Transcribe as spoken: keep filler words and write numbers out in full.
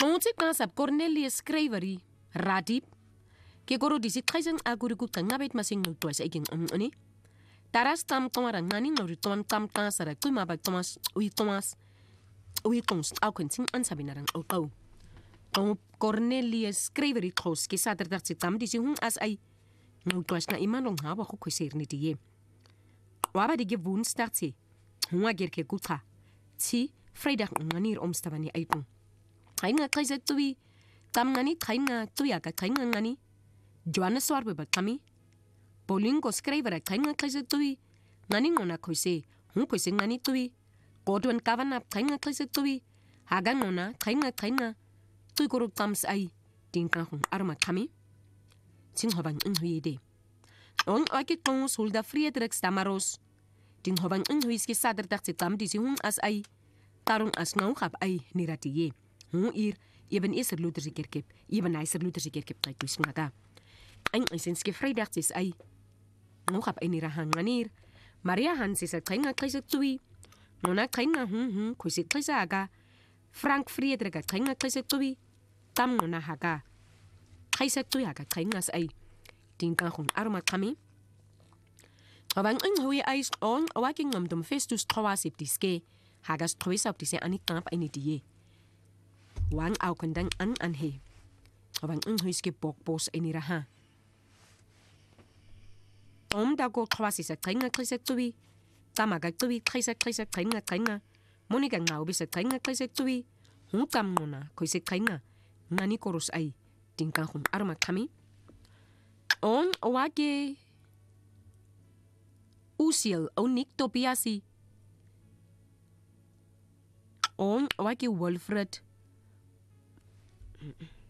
Onti kasap Cornelius Cravery Radip ke koro disit kaisang aguri ku kangabet masing nutwas egin umuni taras tam tomarang nani nori tom tam kasara tu mabak Thomas ui Thomas ui konst au kenting ansabinarang au Tom Cornelius Cravery kos ke saterdag si tam disi hun as ai nutwas na imanong haba ko kwisir ni die waba dige woensdag si hunga gerke kutra si vrijdag nganir omstavani aikon Kainga kaisa tui tam ngani kainga tui aka kainga ngani Joanna Swarbe ba kami Paulingo Scriver kainga kaisa tui ngani ngona koise hun koise ngani tui Godwin Kavana kainga kaisa tui haga ngona kainga kainga tui koro tams ai tinka hun arma kami sing hobang inhui de on ake kong solda Friedrich Stamaros ting hobang inhui ski saterdag se tam disi hun as ai tarung as ngau khap ai niratiye Hun ir, even is er Lutherse kerkip, even is er Lutherse kerkip kay kuis nga Ang isenske vrijdag is ay. Ngokap ay nirahang nganir. Maria Hans is at kay nga kaysa tui. Nuna kay nga hun hun kuisit kaysa aga. Frank Friedrich at kay nga kaysa tui. Tam nuna haga. Kaysa tui haga kay nga sa ay. Tingkang kong aromat kami. Habang ang hui ay on awaking ngam festus trawasip diske. Hagas trawisap dise anik kamp ay ni diye. Wang au kandang an anhe. Abang ang huiske bokbos ay niraha. Om dago kwasi sa kainga kaisa tui. Tamaga tui kaisa kaisa kainga kainga. Monika ngau bisa kainga kaisa tui. Hungkam nona koise kainga. Ngani koros ay. Tingkang hum arma kami. On wage. Usil onik topiasi. On wage Wilfred. Mm-mm.